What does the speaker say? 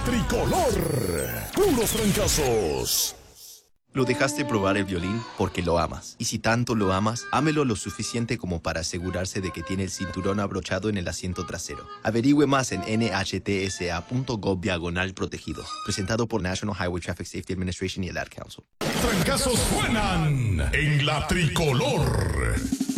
tricolor. Puros fracasos. Lo dejaste probar el violín porque lo amas. Y si tanto lo amas, ámelo lo suficiente como para asegurarse de que tiene el cinturón abrochado en el asiento trasero. Averigüe más en nhtsa.gov/protegidos. Presentado por National Highway Traffic Safety Administration y el Ad Council. Fracasos suenan en la tricolor.